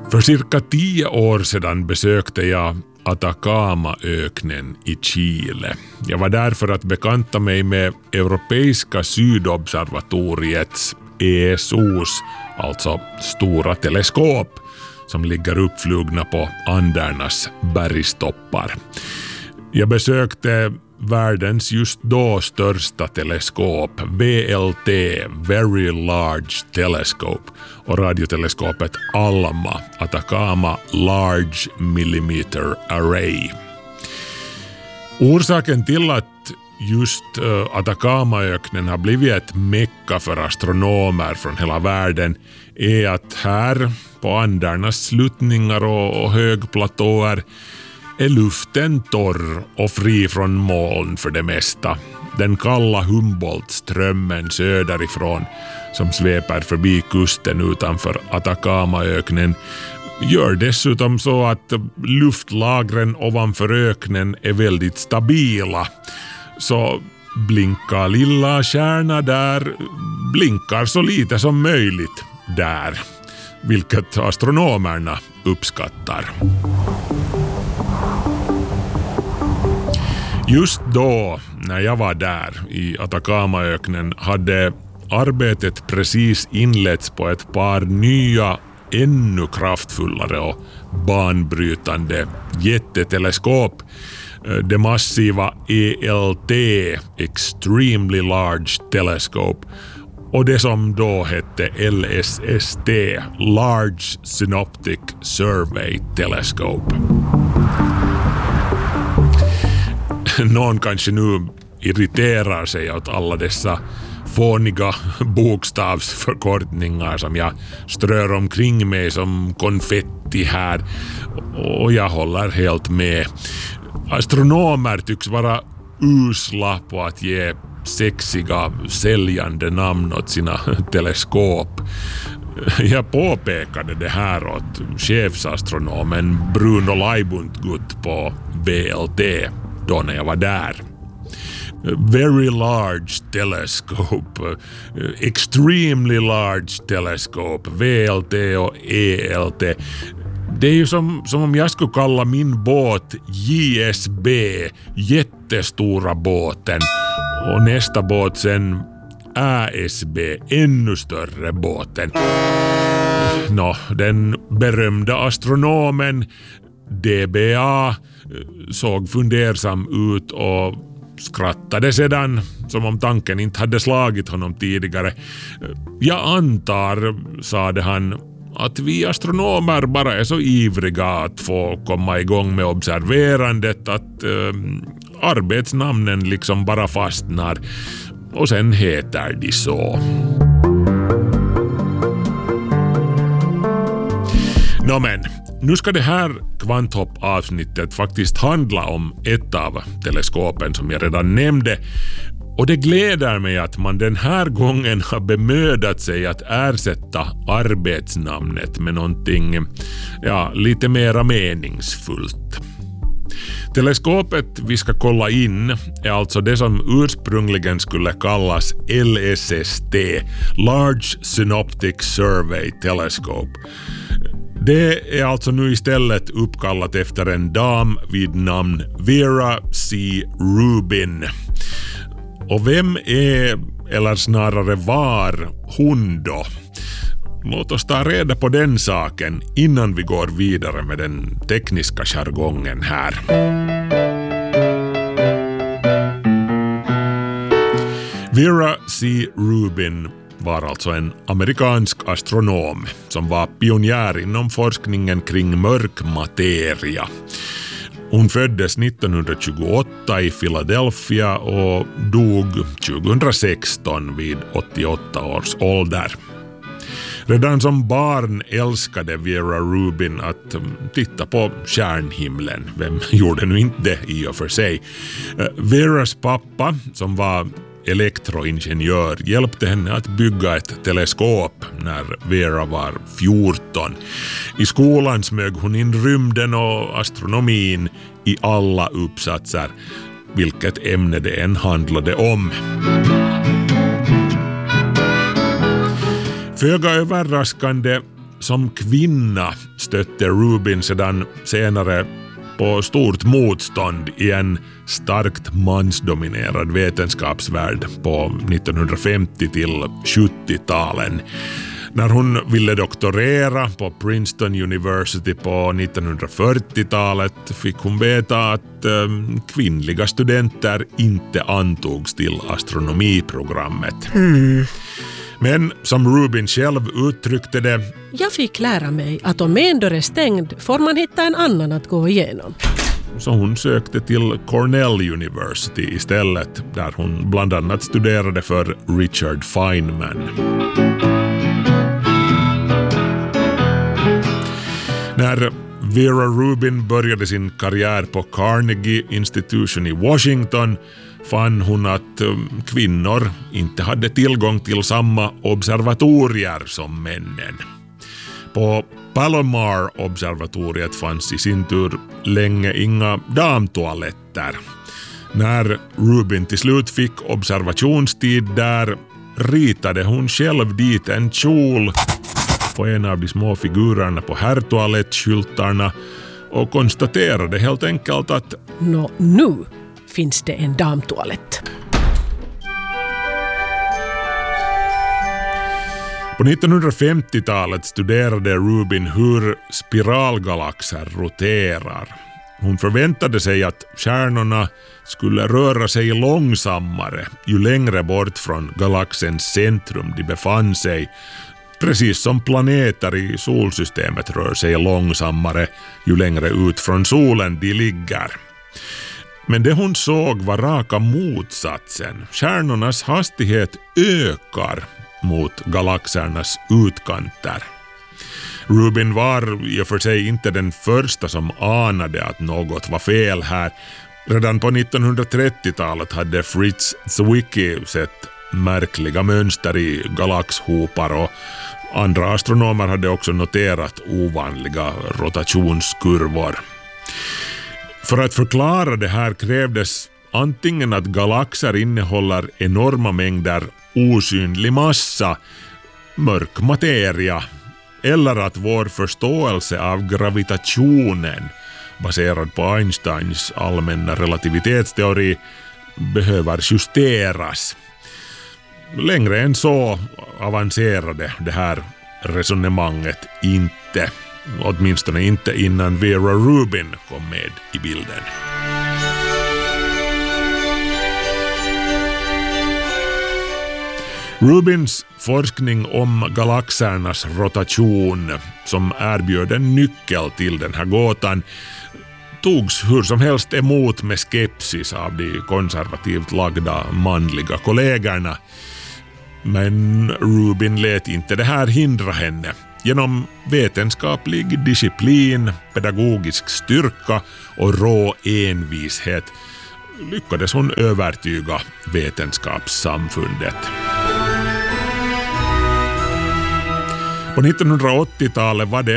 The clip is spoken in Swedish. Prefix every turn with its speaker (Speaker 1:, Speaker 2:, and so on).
Speaker 1: För cirka 10 år sedan besökte jag Atacamaöknen i Chile. Jag var där för att bekanta mig med Europeiska sydobservatoriets ESOs, alltså stora teleskop, som ligger uppflugna på Andernas bergstoppar. Jag besökte världens just då största teleskop, VLT, Very Large Telescope, och radioteleskopet ALMA, Atacama Large Millimeter Array. Orsaken till att just Atacamaöknen har blivit ett mecka för astronomer från hela världen är att här på Andernas sluttningar och högplatåer är luften torr och fri från moln för det mesta. Den kalla Humboldt-strömmen söderifrån som sveper förbi kusten utanför Atacamaöknen gör dessutom så att luftlagren ovanför öknen är väldigt stabila. Så blinkar lilla stjärna där, blinkar så lite som möjligt där, vilket astronomerna uppskattar. Just då, när jag var där i Atacamaöknen, hade arbetet precis inletts på ett par nya, ännu kraftfullare och banbrytande jätteteleskop. Det massiva ELT, Extremely Large Telescope, och det som då hette LSST, Large Synoptic Survey Telescope. Någon kanske nu irriterar sig åt alla dessa fåniga bokstavsförkortningar som jag strör omkring mig som konfetti här, och jag håller helt med. Astronomer tycks vara usla på att ge sexiga, säljande namn åt sina teleskop. Jag påpekade det här åt chefsastronomen Bruno Leibuntgut på VLT då när jag var där. Very large telescope, extremely large telescope, VLT och ELT. Det är ju som om jag skulle kalla min båt JSB, jättestora båten, och nästa båt sen ASB, ännu större båten. Den berömda astronomen DBA såg fundersam ut och skrattade sedan, som om tanken inte hade slagit honom tidigare. Jag antar, sade han, att vi astronomer bara är så ivriga att få komma igång med observerandet att arbetsnamnen liksom bara fastnar, och sen heter de så. Men nu ska det här kvanthopp-avsnittet faktiskt handla om ett av teleskopen som jag redan nämnde, och det gläder mig att man den här gången har bemödat sig att ersätta arbetsnamnet med någonting lite mera meningsfullt. Teleskopet vi ska kolla in är alltså det som ursprungligen skulle kallas LSST, Large Synoptic Survey Telescope. Det är alltså nu istället uppkallat efter en dam vid namn Vera C. Rubin. Och vem är, eller snarare var, hon då? Låt oss ta reda på den saken innan vi går vidare med den tekniska jargongen här. Vera C. Rubin var alltså en amerikansk astronom som var pionjär inom forskningen kring mörk materia. Hon föddes 1928 i Philadelphia och dog 2016 vid 88 års ålder. Redan som barn älskade Vera Rubin att titta på stjärnhimlen. Vem gjorde nu inte det i och för sig? Veras pappa, som var elektroingenjör, hjälpte henne att bygga ett teleskop när Vera var 14. I skolan smög hon in rymden och astronomin i alla uppsatser, vilket ämne det än handlade om. Föga överraskande som kvinna stötte Rubin sedan senare på stort motstånd i en starkt mansdominerad vetenskapsvärld på 1950 till 70-talen. När hon ville doktorera på Princeton University på 1940-talet fick hon veta att kvinnliga studenter inte antogs till astronomiprogrammet. Men som Rubin själv uttryckte det:
Speaker 2: jag fick lära mig att om en dörr är stängd får man hitta en annan att gå igenom.
Speaker 1: Så hon sökte till Cornell University istället, där hon bland annat studerade för Richard Feynman. När Vera Rubin började sin karriär på Carnegie Institution i Washington fann hon att kvinnor inte hade tillgång till samma observatorier som männen. På Palomar-observatoriet fanns i sin tur länge inga damtoaletter. När Rubin till slut fick observationstid där ritade hon själv dit en kjol på en av de små figurerna på herrtoalettskyltarna och konstaterade helt enkelt att
Speaker 2: nu finns det en damtoalett.
Speaker 1: På 1950-talet studerade Rubin hur spiralgalaxer roterar. Hon förväntade sig att stjärnorna skulle röra sig långsammare ju längre bort från galaxens centrum de befann sig, precis som planeter i solsystemet rör sig långsammare ju längre ut från solen de ligger. Men det hon såg var raka motsatsen. Stjärnornas hastighet ökar mot galaxernas utkanter. Rubin var i och för sig inte den första som anade att något var fel här. Redan på 1930-talet hade Fritz Zwicky sett märkliga mönster i galaxhopar och andra astronomer hade också noterat ovanliga rotationskurvor. För att förklara det här krävdes antingen att galaxer innehåller enorma mängder osynlig massa, mörk materia, eller att vår förståelse av gravitationen, baserad på Einsteins allmänna relativitetsteori, behöver justeras. Längre än så avancerade det här resonemanget inte. Åtminstone inte innan Vera Rubin kom med i bilden. Rubins forskning om galaxernas rotation, som erbjöd en nyckel till den här gåtan, togs hur som helst emot med skepsis av de konservativt lagda manliga kollegorna. Men Rubin lät inte det här hindra henne. Genom vetenskaplig disciplin, pedagogisk styrka och rå envishet lyckades hon övertyga vetenskapssamfundet. På 1980-talet var det